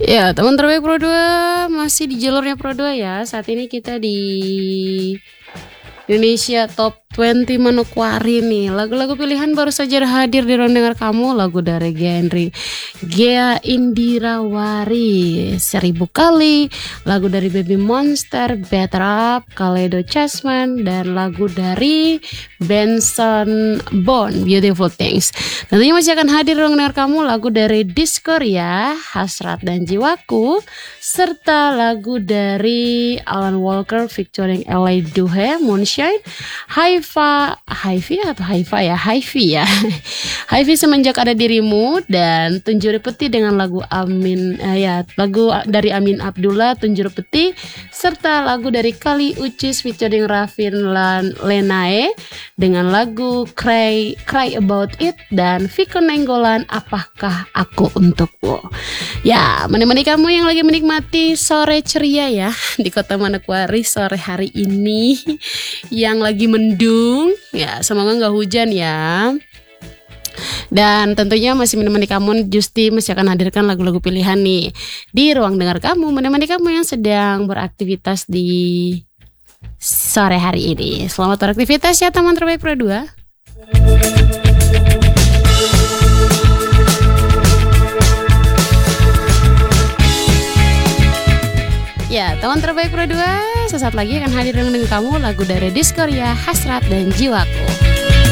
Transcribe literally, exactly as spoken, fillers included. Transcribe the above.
Ya, teman terbaik Pro dua masih di jalurnya Pro dua ya. Saat ini kita di Indonesia Top dua puluh Manokwari nih. Lagu-lagu pilihan baru saja hadir di ruang dengar kamu. Lagu dari genre Ghea Indirawari, Seribu Kali. Lagu dari Baby Monster, Better Up, Kaleido Chessman. Dan lagu dari Benson Boone, Beautiful Things. Tentunya masih akan hadir di ruang dengar kamu. Lagu dari Diskoria, Hasrat dan Jiwaku. Serta lagu dari Alan Walker featuring L A Duhe, Moonshine. Haifa, Haifi atau Haifa ya, Haifi ya. Haifi Semenjak Ada Dirimu dan Tunjuri Peti dengan lagu Amin eh, ya, lagu dari Amin Abdullah, Tunjuri Peti, serta lagu dari Kali Ucis featuring Raffin Lan Lenae dengan lagu Cry Cry About It dan Viko Nenggolan Apakah Aku Untukmu. Ya, menemani kamu yang lagi menikmati sore ceria ya di Kota Manokwari sore hari ini yang lagi mendung ya, semoga nggak hujan ya. Dan tentunya masih menemani kamu, Justi masih akan hadirkan lagu-lagu pilihan nih di ruang dengar kamu, menemani kamu yang sedang beraktivitas di sore hari ini. Selamat beraktivitas ya teman terbaik Pro dua. Ya, teman terbaik Pro dua, sesaat lagi akan hadir dengan kamu lagu dari Diskoria, Hasrat dan Jiwaku.